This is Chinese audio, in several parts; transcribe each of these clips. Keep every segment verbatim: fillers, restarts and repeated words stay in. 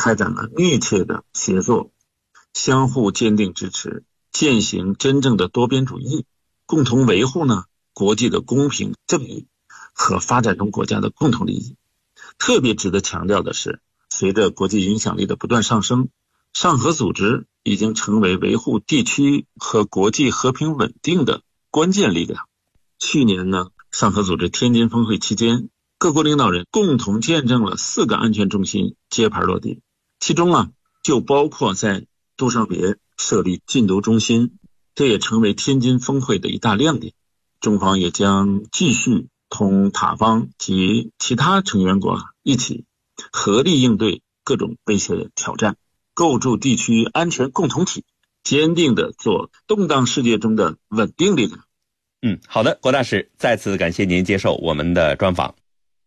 开展了密切的协作，相互坚定支持，践行真正的多边主义，共同维护呢国际的公平正义和发展中国家的共同利益。特别值得强调的是，随着国际影响力的不断上升，上合组织已经成为维护地区和国际和平稳定的关键力量。去年呢，上合组织天津峰会期间，各国领导人共同见证了四个安全中心揭牌落地，其中啊，就包括在杜尚别设立禁毒中心，这也成为天津峰会的一大亮点。中方也将继续同塔方及其他成员国一起合力应对各种威胁挑战，构筑地区安全共同体，坚定地做动荡世界中的稳定力量。 嗯，好的，郭大使，再次感谢您接受我们的专访。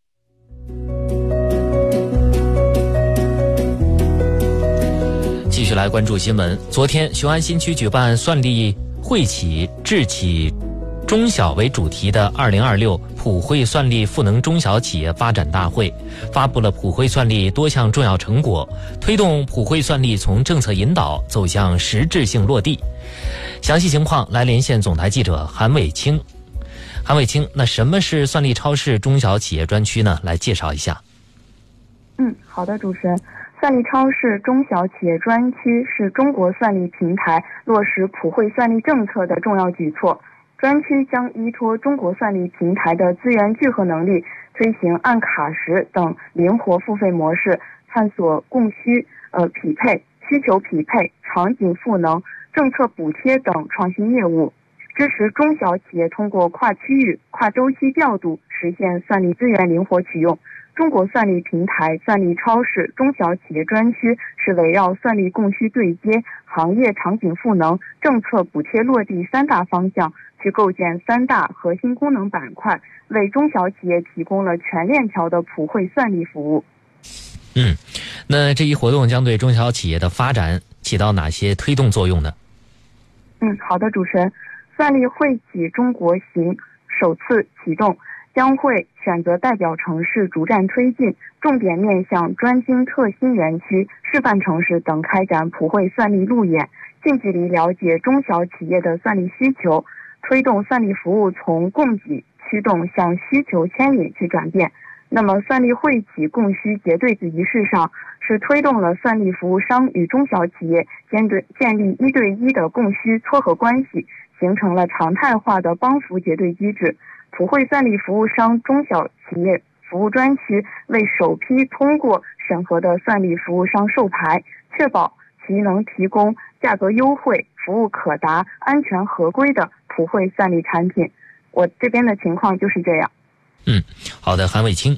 继续来关注新闻。昨天，雄安新区举办算力惠企智企中小为主题的二零二六普惠算力赋能中小企业发展大会，发布了普惠算力多项重要成果，推动普惠算力从政策引导走向实质性落地。详细情况来连线总台记者韩伟清。韩伟清，那什么是算力超市中小企业专区呢？来介绍一下。 嗯，好的，主持人。算力超市中小企业专区是中国算力平台落实普惠算力政策的重要举措。专区将依托中国算力平台的资源聚合能力，推行按卡时等灵活付费模式，探索供需呃匹配、需求匹配、场景赋能、政策补贴等创新业务，支持中小企业通过跨区域、跨周期调度实现算力资源灵活取用。中国算力平台算力超市中小企业专区是围绕算力供需对接、行业场景赋能、政策补贴落地三大方向，去构建三大核心功能板块，为中小企业提供了全链条的普惠算力服务。 嗯，那这一活动将对中小企业的发展起到哪些推动作用呢？ 嗯，好的，主持人。算力惠企中国行首次启动，将会选择代表城市逐站推进，重点面向专精特新园区、示范城市等开展普惠算力路演，近距离了解中小企业的算力需求，推动算力服务从供给驱动向需求牵引去转变。那么算力惠企供需结对子仪式上，是推动了算力服务商与中小企业建对建立一对一的供需撮合关系，形成了常态化的帮扶结对机制。普惠算力服务商中小企业服务专区为首批通过审核的算力服务商授牌，确保其能提供价格优惠、服务可达、安全合规的普惠算力产品。我这边的情况就是这样。 嗯，好的，韩伟清。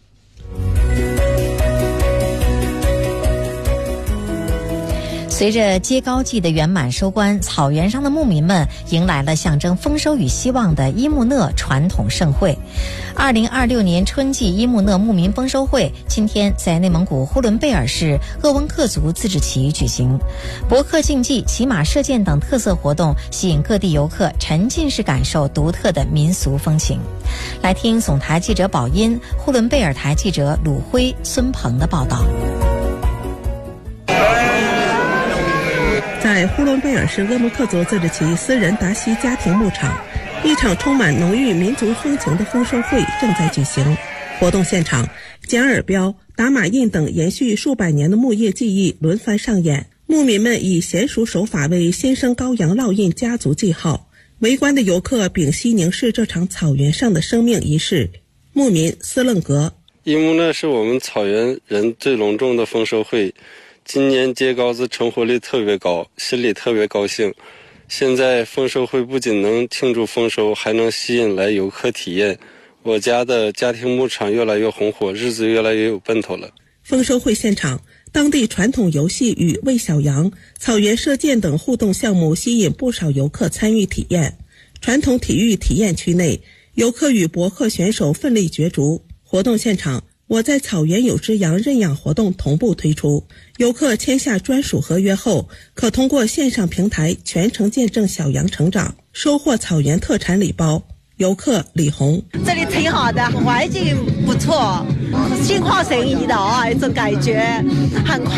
随着接高季的圆满收官，草原上的牧民们迎来了象征丰收与希望的伊木讷传统盛会。二零二六年春季伊木讷牧民丰收会今天在内蒙古呼伦贝尔市鄂温克族自治旗举行，博客竞技、骑马射箭等特色活动吸引各地游客沉浸式感受独特的民俗风情。来听总台记者宝音、呼伦贝尔台记者鲁辉、孙鹏的报道。 在呼伦贝尔市鄂温克族自治旗私人达西家庭牧场，一场充满浓郁民族风情的丰收会正在举行。活动现场，剪耳标、打马印等延续数百年的牧业技艺轮番上演，牧民们以娴熟手法为新生羔羊烙印家族记号。围观的游客屏息凝视这场草原上的生命仪式。牧民斯楞格： 伊木讷是我们草原人最隆重的丰收会，今年秸秆子成活率特别高，心里特别高兴。现在丰收会不仅能庆祝丰收，还能吸引来游客体验。我家的家庭牧场越来越红火，日子越来越有奔头了。 丰收会现场，当地传统游戏与喂小羊、草原射箭等互动项目吸引不少游客参与体验。传统体育体验区内，游客与博客选手奋力角逐。活动现场，我在草原有只羊认养活动同步推出，游客签下专属合约后，可通过线上平台全程见证小羊成长，收获草原特产礼包。游客李红： 这里挺好的，环境不错，心旷神怡的啊，一种感觉很快。